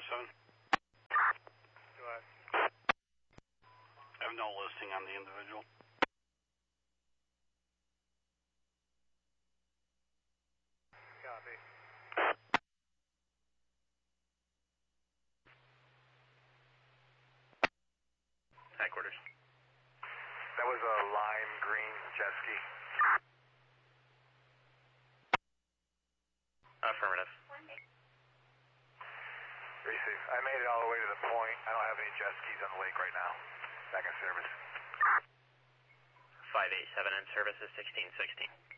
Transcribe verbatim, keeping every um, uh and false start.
seven. Go ahead. I have no listing on the individual. Copy. Headquarters. That was a lime green jet ski. Affirmative. Receive. I made it all the way to the point. I don't have any jet skis on the lake right now. Back in service. five eight seven in service is sixteen sixteen.